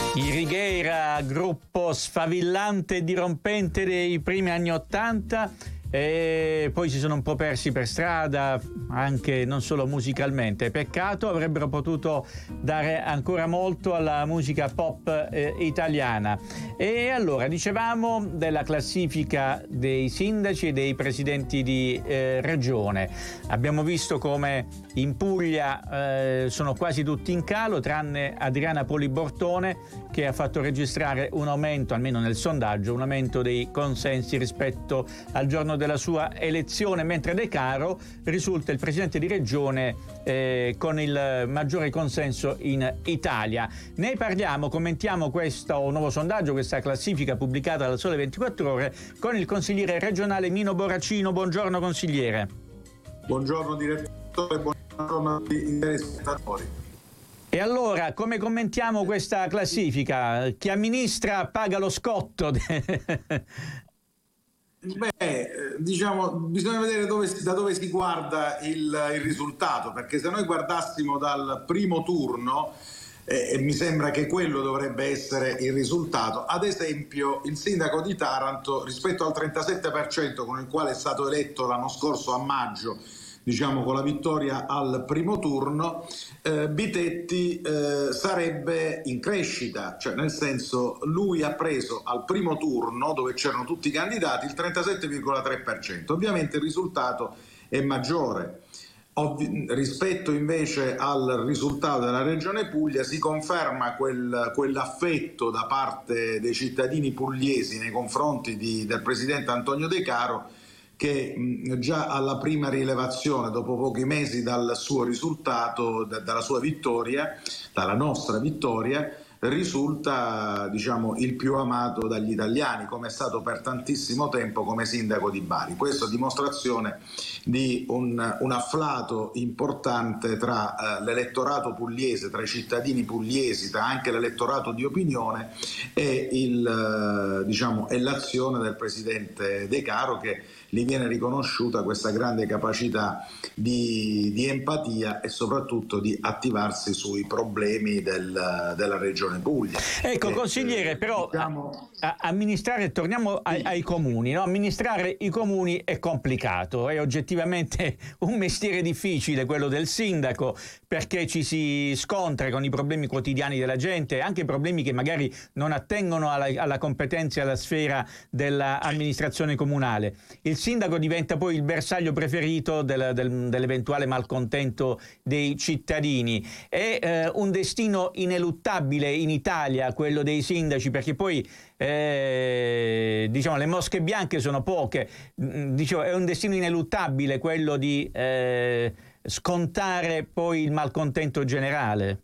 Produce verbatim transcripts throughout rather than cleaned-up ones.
I Righeira, gruppo sfavillante e dirompente dei primi anni Ottanta, e poi si sono un po' persi per strada, anche non solo musicalmente. Peccato, avrebbero potuto dare ancora molto alla musica pop eh, italiana. E allora, dicevamo della classifica dei sindaci e dei presidenti di eh, regione. Abbiamo visto come in Puglia eh, sono quasi tutti in calo, tranne Adriana Poli Bortone, che ha fatto registrare un aumento, almeno nel sondaggio, un aumento dei consensi rispetto al giorno della sua elezione, mentre De Caro risulta il presidente di regione eh, con il maggiore consenso in Italia. Ne parliamo, commentiamo questo nuovo sondaggio, questa classifica pubblicata dal Sole ventiquattro Ore, con il consigliere regionale Mino Borracino. Buongiorno consigliere. Buongiorno direttore, buongiorno a tutti i spettatori. E allora, come commentiamo questa classifica? Chi amministra paga lo scotto. Beh, diciamo, bisogna vedere dove, da dove si guarda il, il risultato, perché se noi guardassimo dal primo turno, eh, mi sembra che quello dovrebbe essere il risultato. Ad esempio, il sindaco di Taranto, rispetto al trentasette per cento con il quale è stato eletto l'anno scorso a maggio, diciamo con la vittoria al primo turno, eh, Bitetti eh, sarebbe in crescita, cioè nel senso lui ha preso al primo turno, dove c'erano tutti i candidati, il trentasette virgola tre per cento. Ovviamente il risultato è maggiore. Ovvi- rispetto invece al risultato della Regione Puglia si conferma quel, quell'affetto da parte dei cittadini pugliesi nei confronti di, del presidente Antonio De Caro, che già alla prima rilevazione, dopo pochi mesi dal suo risultato, da, dalla sua vittoria, dalla nostra vittoria, risulta, diciamo, il più amato dagli italiani, come è stato per tantissimo tempo come sindaco di Bari. Questo a dimostrazione di un, un afflato importante tra eh, l'elettorato pugliese, tra i cittadini pugliesi, tra anche l'elettorato di opinione e, il, eh, diciamo, e l'azione del presidente De Caro, che gli viene riconosciuta questa grande capacità di, di empatia e soprattutto di attivarsi sui problemi del, della regione Puglia. Ecco, e, consigliere, eh, però diciamo... a, amministrare, torniamo ai, ai comuni, no? Amministrare i comuni è complicato, è oggettivamente un mestiere difficile quello del sindaco, perché ci si scontra con i problemi quotidiani della gente, anche problemi che magari non attengono alla, alla competenza e alla sfera dell'amministrazione comunale. Il sindaco diventa poi il bersaglio preferito del, del, dell'eventuale malcontento dei cittadini. È eh, un destino ineluttabile in Italia quello dei sindaci, perché poi eh, diciamo le mosche bianche sono poche. Dicevo, è un destino ineluttabile quello di eh, scontare poi il malcontento generale.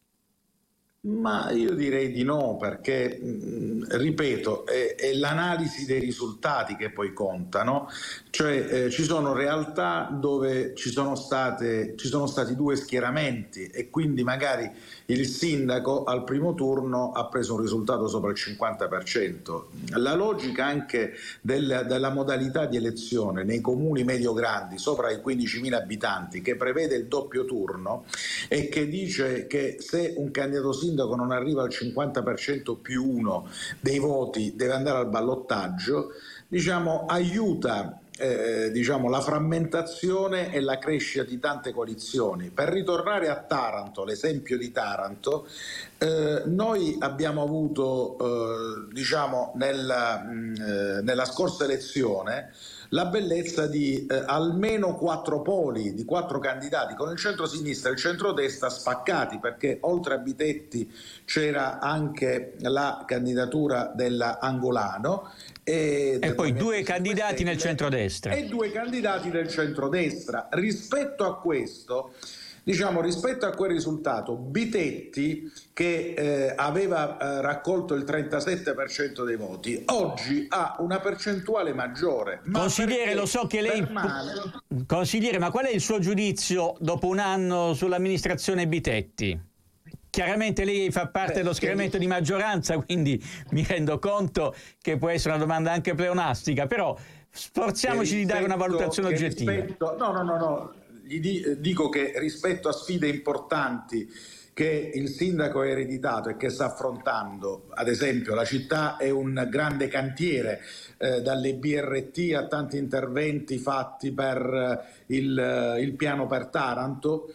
Ma io direi di no, perché mh, ripeto, è, è l'analisi dei risultati che poi contano, cioè eh, ci sono realtà dove ci sono state ci sono stati due schieramenti e quindi magari il sindaco al primo turno ha preso un risultato sopra il cinquanta per cento. La logica anche del, della modalità di elezione nei comuni medio-grandi sopra i quindicimila abitanti, che prevede il doppio turno e che dice che se un candidato sindaco non arriva al cinquanta per cento più uno dei voti deve andare al ballottaggio, diciamo aiuta Eh, diciamo, la frammentazione e la crescita di tante coalizioni. Per ritornare a Taranto, l'esempio di Taranto, eh, noi abbiamo avuto eh, diciamo nella, mh, nella scorsa elezione la bellezza di eh, almeno quattro poli, di quattro candidati, con il centro-sinistra e il centro-destra spaccati, perché oltre a Bitetti c'era anche la candidatura della Angolano e, e poi due candidati nel centrodestra e due candidati del centrodestra. Rispetto a questo, diciamo, rispetto a quel risultato, Bitetti, che eh, aveva eh, raccolto il trentasette per cento dei voti, oggi ha una percentuale maggiore. Ma consigliere, lo so che lei permane... consigliere, ma qual è il suo giudizio dopo un anno sull'amministrazione Bitetti? Chiaramente lei fa parte Beh, dello schieramento che... di maggioranza, quindi mi rendo conto che può essere una domanda anche pleonastica, però sforziamoci rispetto, di dare una valutazione oggettiva. Rispetto, no, no, no, no, gli dico che rispetto a sfide importanti che il sindaco ha ereditato e che sta affrontando. Ad esempio, la città è un grande cantiere, eh, dalle B R T a tanti interventi fatti per il, il piano per Taranto,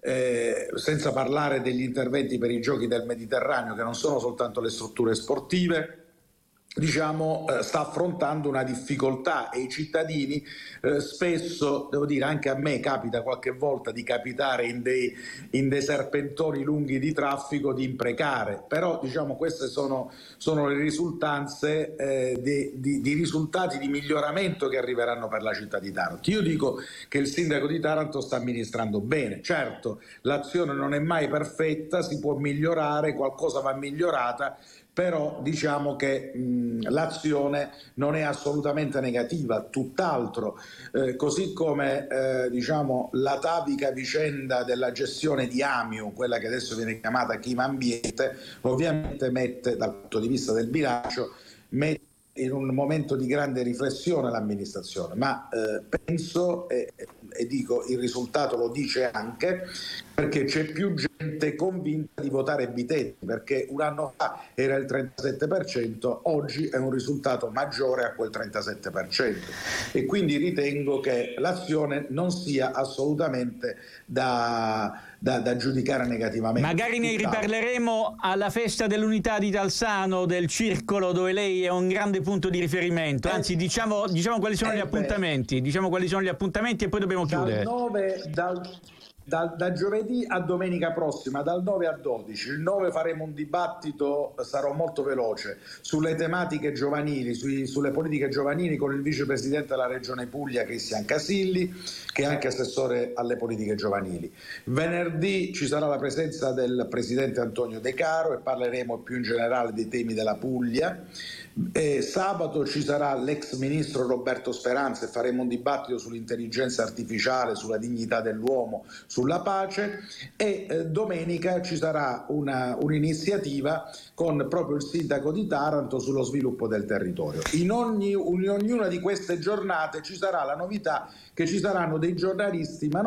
eh, senza parlare degli interventi per i giochi del Mediterraneo, che non sono soltanto le strutture sportive. Diciamo, eh, sta affrontando una difficoltà e i cittadini eh, spesso, devo dire, anche a me capita qualche volta di capitare in dei, in dei serpentoni lunghi di traffico, di imprecare, però diciamo queste sono, sono le risultanze eh, di, di, di risultati di miglioramento che arriveranno per la città di Taranto. Io dico che il sindaco di Taranto sta amministrando bene, certo l'azione non è mai perfetta, si può migliorare, qualcosa va migliorata, però diciamo che mh, l'azione non è assolutamente negativa, tutt'altro, eh, così come eh, diciamo, l'atavica vicenda della gestione di Amiu, quella che adesso viene chiamata Clima Ambiente, ovviamente mette dal punto di vista del bilancio, mette in un momento di grande riflessione l'amministrazione, ma eh, penso e, e dico il risultato lo dice anche perché c'è più gente convinta di votare Bitetti, perché un anno fa era il trentasette per cento, oggi è un risultato maggiore a quel trentasette per cento e quindi ritengo che l'azione non sia assolutamente da, da, da giudicare negativamente. Magari ne riparleremo alla festa dell'unità di Talsano, del circolo dove lei è un grande punto di riferimento, anzi diciamo, diciamo quali sono eh gli appuntamenti, diciamo quali sono gli appuntamenti e poi dobbiamo dal chiudere. nove, dal... Da, da giovedì a domenica prossima, dal nove a dodici. Il nove faremo un dibattito, sarò molto veloce, sulle tematiche giovanili, sui, sulle politiche giovanili con il vicepresidente della Regione Puglia Cristian Casilli, che è anche assessore alle politiche giovanili. Venerdì ci sarà la presenza del presidente Antonio De Caro e parleremo più in generale dei temi della Puglia. E sabato ci sarà l'ex ministro Roberto Speranza e faremo un dibattito sull'intelligenza artificiale, sulla dignità dell'uomo, sulla pace e eh, domenica ci sarà una, un'iniziativa con proprio il sindaco di Taranto sullo sviluppo del territorio. In, ogni, in ognuna di queste giornate ci sarà la novità che ci saranno dei giornalisti, ma